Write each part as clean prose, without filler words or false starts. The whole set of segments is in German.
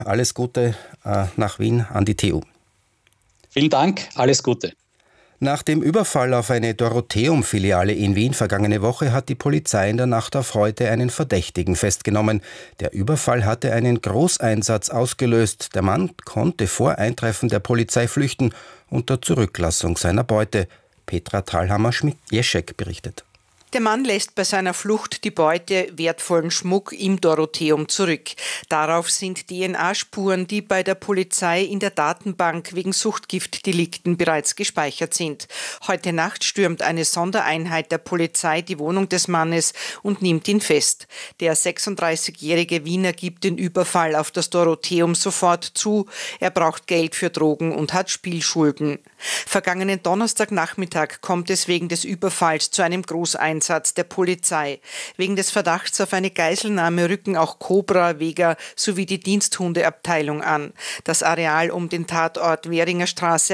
Alles Gute nach Wien an die TU. Vielen Dank, alles Gute. Nach dem Überfall auf eine Dorotheum-Filiale in Wien vergangene Woche hat die Polizei in der Nacht auf heute einen Verdächtigen festgenommen. Der Überfall hatte einen Großeinsatz ausgelöst. Der Mann konnte vor Eintreffen der Polizei flüchten unter Zurücklassung seiner Beute. Petra Thalhammer-Jeschek berichtet. Der Mann lässt bei seiner Flucht die Beute, wertvollen Schmuck im Dorotheum zurück. Darauf sind DNA-Spuren, die bei der Polizei in der Datenbank wegen Suchtgiftdelikten bereits gespeichert sind. Heute Nacht stürmt eine Sondereinheit der Polizei die Wohnung des Mannes und nimmt ihn fest. Der 36-jährige Wiener gibt den Überfall auf das Dorotheum sofort zu. Er braucht Geld für Drogen und hat Spielschulden. Vergangenen Donnerstagnachmittag kommt es wegen des Überfalls zu einem Großeinsatz der Polizei. Wegen des Verdachts auf eine Geiselnahme rücken auch Cobra, Vega sowie die Diensthundeabteilung an. Das Areal um den Tatort Währinger Straße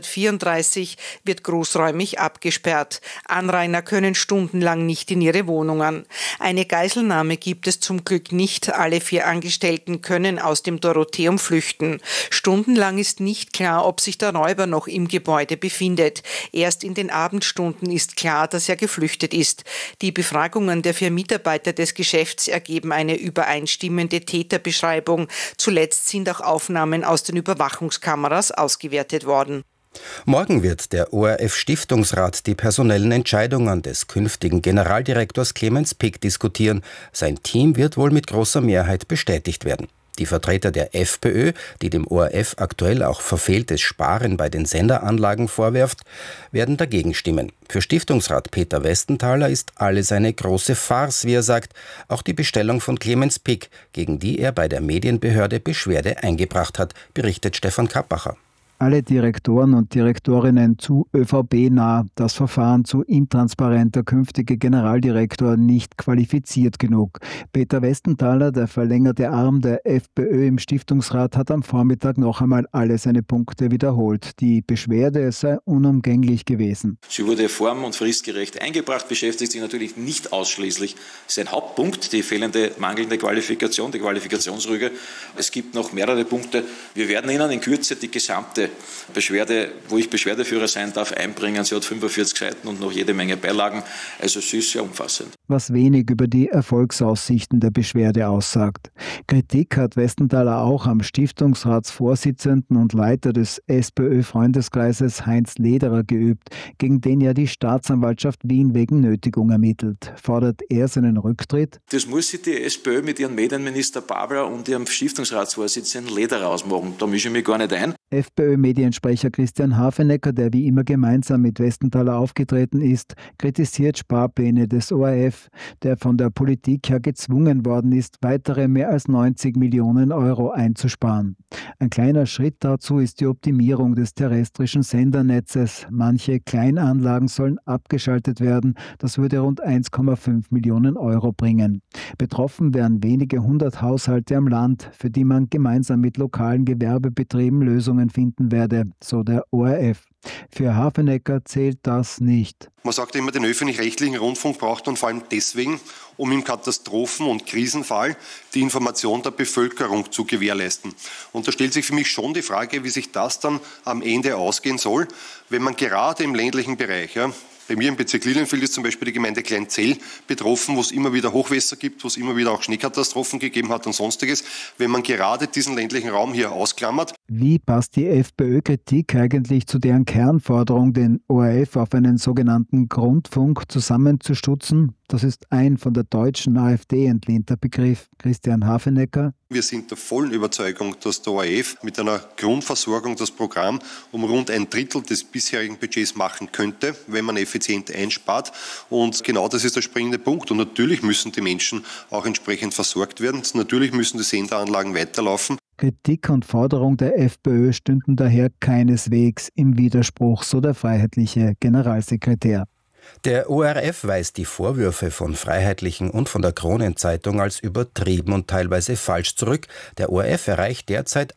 134 wird großräumig abgesperrt. Anrainer können stundenlang nicht in ihre Wohnungen. Eine Geiselnahme gibt es zum Glück nicht. Alle 4 Angestellten können aus dem Dorotheum flüchten. Stundenlang ist nicht klar, ob sich der Räuber noch im Gebäude befindet. Erst in den Abendstunden ist klar, dass er geflüchtet ist. Die Befragungen der 4 Mitarbeiter des Geschäfts ergeben eine übereinstimmende Täterbeschreibung. Zuletzt sind auch Aufnahmen aus den Überwachungskameras ausgewertet worden. Morgen wird der ORF-Stiftungsrat die personellen Entscheidungen des künftigen Generaldirektors Clemens Pick diskutieren. Sein Team wird wohl mit großer Mehrheit bestätigt werden. Die Vertreter der FPÖ, die dem ORF aktuell auch verfehltes Sparen bei den Senderanlagen vorwirft, werden dagegen stimmen. Für Stiftungsrat Peter Westenthaler ist alles eine große Farce, wie er sagt. Auch die Bestellung von Clemens Pick, gegen die er bei der Medienbehörde Beschwerde eingebracht hat, berichtet Stefan Kappacher. Alle Direktoren und Direktorinnen zu ÖVP-nah, das Verfahren zu intransparent, der künftige Generaldirektor nicht qualifiziert genug. Peter Westenthaler, der verlängerte Arm der FPÖ im Stiftungsrat, hat am Vormittag noch einmal alle seine Punkte wiederholt. Die Beschwerde sei unumgänglich gewesen. Sie wurde form- und fristgerecht eingebracht, beschäftigt sich natürlich nicht ausschließlich. Das ist ein Hauptpunkt, die mangelnde Qualifikation, die Qualifikationsrüge. Es gibt noch mehrere Punkte. Wir werden Ihnen in Kürze die gesamte Beschwerde, wo ich Beschwerdeführer sein darf, einbringen. Sie hat 45 Seiten und noch jede Menge Beilagen. Also sie ist sehr umfassend. Was wenig über die Erfolgsaussichten der Beschwerde aussagt. Kritik hat Westenthaler auch am Stiftungsratsvorsitzenden und Leiter des SPÖ-Freundeskreises Heinz Lederer geübt, gegen den ja die Staatsanwaltschaft Wien wegen Nötigung ermittelt. Fordert er seinen Rücktritt? Das muss sich die SPÖ mit ihrem Medienminister Babler und ihrem Stiftungsratsvorsitzenden Lederer ausmachen. Da mische ich mich gar nicht ein. FPÖ-Mediensprecher Christian Hafenecker, der wie immer gemeinsam mit Westenthaler aufgetreten ist, kritisiert Sparpläne des ORF, der von der Politik her gezwungen worden ist, weitere mehr als 90 Millionen Euro einzusparen. Ein kleiner Schritt dazu ist die Optimierung des terrestrischen Sendernetzes. Manche Kleinanlagen sollen abgeschaltet werden. Das würde rund 1,5 Millionen Euro bringen. Betroffen wären wenige 100 Haushalte am Land, für die man gemeinsam mit lokalen Gewerbebetrieben Lösungen finden werde, so der ORF. Für Hafenecker zählt das nicht. Man sagt immer, den öffentlich-rechtlichen Rundfunk braucht man vor allem deswegen, um im Katastrophen- und Krisenfall die Information der Bevölkerung zu gewährleisten. Und da stellt sich für mich schon die Frage, wie sich das dann am Ende ausgehen soll, wenn man gerade im ländlichen Bereich, bei mir im Bezirk Lilienfeld ist zum Beispiel die Gemeinde Kleinzell betroffen, wo es immer wieder Hochwässer gibt, wo es immer wieder auch Schneekatastrophen gegeben hat und Sonstiges. Wenn man gerade diesen ländlichen Raum hier ausklammert. Wie passt die FPÖ-Kritik eigentlich zu deren Kernforderung, den ORF auf einen sogenannten Grundfunk zusammenzustutzen? Das ist ein von der deutschen AfD entlehnter Begriff. Christian Hafenecker. Wir sind der vollen Überzeugung, dass der ORF mit einer Grundversorgung das Programm um rund 1/3 des bisherigen Budgets machen könnte, wenn man effizient einspart. Und genau das ist der springende Punkt. Und natürlich müssen die Menschen auch entsprechend versorgt werden. Natürlich müssen die Sendeanlagen weiterlaufen. Kritik und Forderung der FPÖ stünden daher keineswegs im Widerspruch, so der freiheitliche Generalsekretär. Der ORF weist die Vorwürfe von Freiheitlichen und von der Kronenzeitung als übertrieben und teilweise falsch zurück. Der ORF erreicht derzeit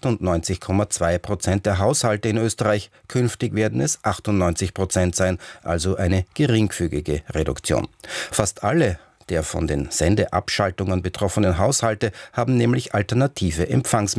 98,2% der Haushalte in Österreich. Künftig werden es 98% sein, also eine geringfügige Reduktion. Fast alle der von den Sendeabschaltungen betroffenen Haushalte haben nämlich alternative Empfangsmöglichkeiten.